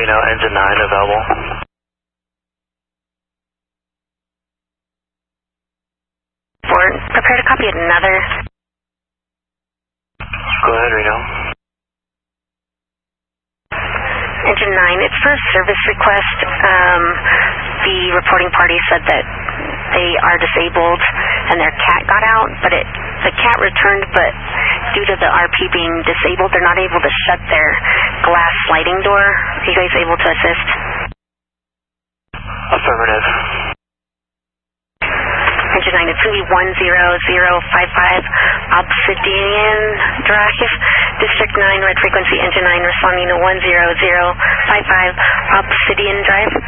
Reno, engine 9 available. Prepare to copy another. Go ahead, Reno. Engine 9, it's for a service request. The reporting party said that they are disabled and their cat got out, but the cat returned, but due to the RP being disabled, they're not able to shut their glass sliding door. Are you guys able to assist? Affirmative. Engine 9, it's going to be 10055 Obsidian Drive, District 9, red frequency, Engine 9 responding to 10055 Obsidian Drive.